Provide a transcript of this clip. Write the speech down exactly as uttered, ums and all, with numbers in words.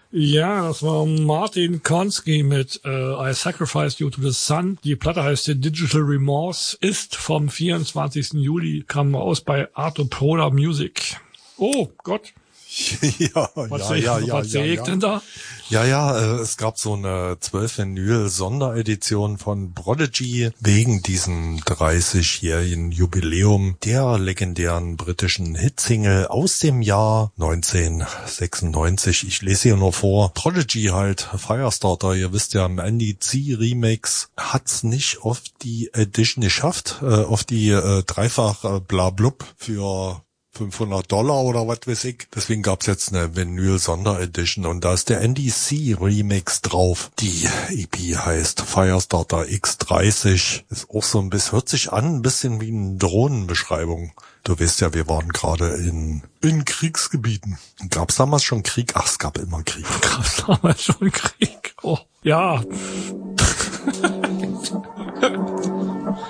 Ja, das war Martin Konski mit äh, I Sacrificed You to the Sun. Die Platte heißt Digital Remorse, ist vom vierundzwanzigsten Juli, kam aus bei Arto Proda Music. Oh Gott. ja, was ja, sehe ja, ich, ja, was ja, sehe ich ja. denn da? Ja, ja, äh, es gab so eine zwölf Vinyl Sonderedition von Prodigy wegen diesem dreißigjährigen Jubiläum der legendären britischen Hitsingle aus dem Jahr neunzehnhundertsechsundneunzig. Ich lese hier nur vor. Prodigy halt, Firestarter, ihr wisst ja, im Andy C Remix hat's nicht auf die Edition geschafft, äh, auf die äh, dreifach äh, Blablub für fünfhundert Dollar oder was weiß ich. Deswegen gab's jetzt eine Vinyl-Sonderedition und da ist der Andy C Remix drauf. Die E P heißt Firestarter X dreißig. Ist auch so ein bisschen, hört sich an, ein bisschen wie eine Drohnenbeschreibung. Du weißt ja, wir waren gerade in in Kriegsgebieten. Gab's damals schon Krieg? Ach, es gab immer Krieg. Gab's damals schon Krieg? Oh. Ja,